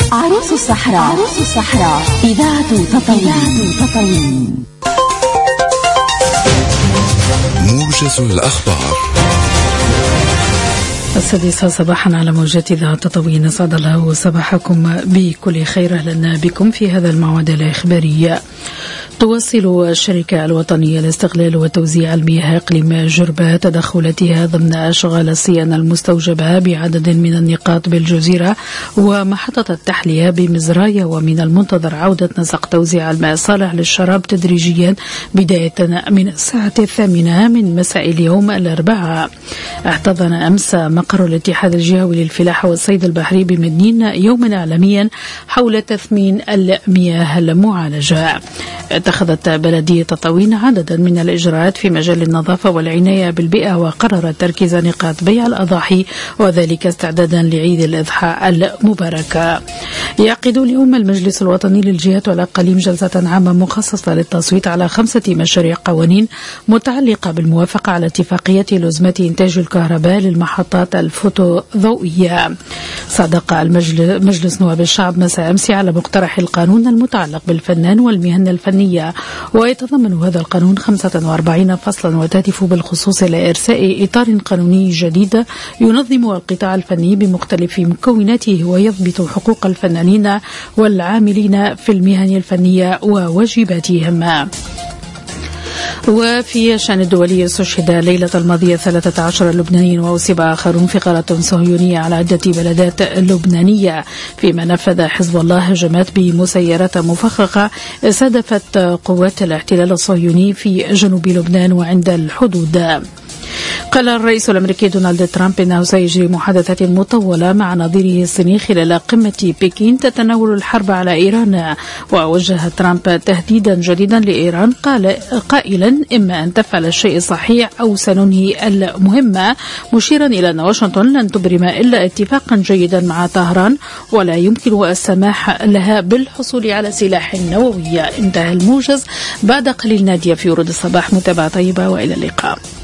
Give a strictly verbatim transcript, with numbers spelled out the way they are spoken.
عروس الصحراء. عروس الصحراء إذاعة تطاوين. تطاوين موجز الأخبار السادسة صباحا على موجات إذاعة تطاوين. أسعد الله صباحكم بكل خير. أهلا بكم في هذا الموعد الإخباري. تواصل الشركة الوطنية لاستغلال وتوزيع المياه إقليم جربة تدخلاتها ضمن أشغال الصيانة المستوجبة بعدد من النقاط بالجزيرة ومحطة التحلية بمزرايا، ومن المنتظر عودة نسق توزيع الماء الصالح للشراب تدريجيا بداية من الساعة الثامنة من مساء اليوم الأربعاء. احتضن أمس مقر الاتحاد الجهوي للفلاحة والصيد البحري بمدنين يوما إعلاميا حول تثمين المياه المعالجة. اتخذت بلدية تطاوين عددا من الإجراءات في مجال النظافة والعناية بالبيئة، وقررت تركيز نقاط بيع الأضاحي وذلك استعدادا لعيد الأضحى المبارك. يعقد اليوم المجلس الوطني للجهات والأقاليم جلسة عامة مخصصة للتصويت على خمسة مشاريع قوانين متعلقة بالموافقة على اتفاقية لزمة إنتاج الكهرباء للمحطات الفوتوضوئية. صادق المجلس نواب الشعب مساء أمس على مقترح القانون المتعلق بالفنان والمهن الفنية، ويتضمن هذا القانون خمسة وأربعين فصلا وتهدف بالخصوص إلى إرساء إطار قانوني جديد ينظم القطاع الفني بمختلف مكوناته ويضبط حقوق الفنانين والعاملين في المهن الفنية وواجباتهم. وفي الشأن الدولي استشهد ليلة الماضية ثلاثة عشر لبنانيا وأصيب آخرون في غارة صهيونية على عدة بلدات لبنانية، فيما نفذ حزب الله هجمات بمسيرات مفخخة استهدفت قوات الاحتلال الصهيوني في جنوب لبنان وعند الحدود. قال الرئيس الأمريكي دونالد ترامب إنه سيجري محادثات مطولة مع نظيره الصيني خلال قمة بكين تتناول الحرب على إيران، ووجه ترامب تهديدا جديدا لإيران قال قائلا إما أن تفعل الشيء الصحيح أو سننهي المهمة، مشيرا إلى أن واشنطن لن تبرم إلا اتفاقا جيدا مع طهران ولا يمكن السماح لها بالحصول على سلاح نووي. انتهى الموجز. بعد قليل نادية في ورود الصباح. متابعة طيبة وإلى اللقاء.